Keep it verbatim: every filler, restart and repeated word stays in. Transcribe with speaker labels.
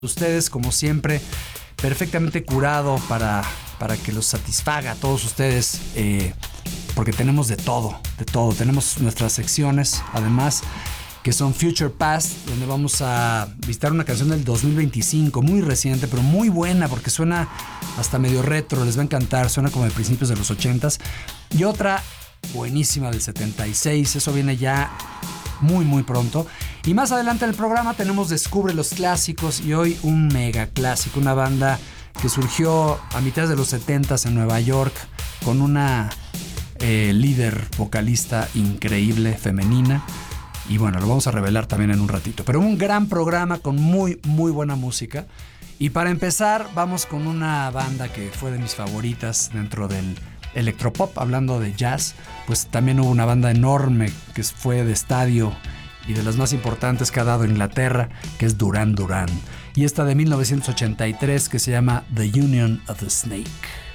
Speaker 1: Ustedes, como siempre, perfectamente curado para, para que los satisfaga a todos ustedes, eh, porque tenemos de todo, de todo. Tenemos nuestras secciones, además, que son Future Past, donde vamos a visitar una canción del dos mil veinticinco, muy reciente, pero muy buena, porque suena hasta medio retro, les va a encantar, suena como de principios de los ochentas. Y otra buenísima del setenta y seis, eso viene ya muy muy pronto. Y más adelante en el programa tenemos Descubre los Clásicos, y hoy un mega clásico, una banda que surgió a mitad de los setentas en Nueva York con una eh, líder vocalista increíble, femenina. Y bueno, lo vamos a revelar también en un ratito. Pero un gran programa con muy muy buena música. Y para empezar vamos con una banda que fue de mis favoritas dentro del electropop, hablando de jazz. Pues también hubo una banda enorme que fue de estadio y de las más importantes que ha dado Inglaterra, que es Duran Duran. Y esta de mil novecientos ochenta y tres que se llama The Union of the Snake.